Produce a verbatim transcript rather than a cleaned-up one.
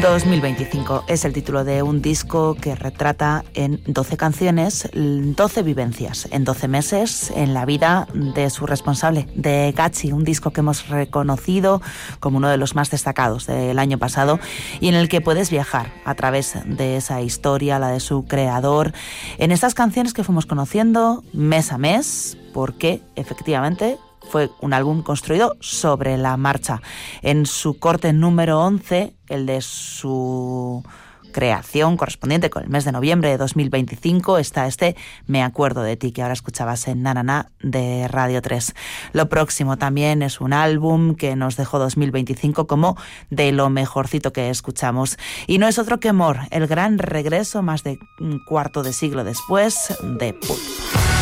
dos mil veinticinco es el título de un disco que retrata en doce canciones, doce vivencias, en doce meses, en la vida de su responsable, de Gachi, un disco que hemos reconocido como uno de los más destacados del año pasado y en el que puedes viajar a través de esa historia, la de su creador, en estas canciones que fuimos conociendo mes a mes, porque efectivamente fue un álbum construido sobre la marcha. En su corte número once, el de su creación correspondiente con el mes de noviembre de dos mil veinticinco, está este Me acuerdo de ti, que ahora escuchabas en Na Na Na de Radio tres. Lo próximo también es un álbum que nos dejó dos mil veinticinco como de lo mejorcito que escuchamos. Y no es otro que More, el gran regreso más de un cuarto de siglo después de Pulp.